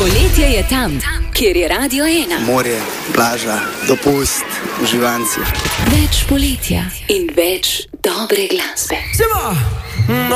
Poletje je tam, kjer je Radio 1. Morje, plaža, dopust, uživanci. Več poletja in več dobre glasbe. Seba!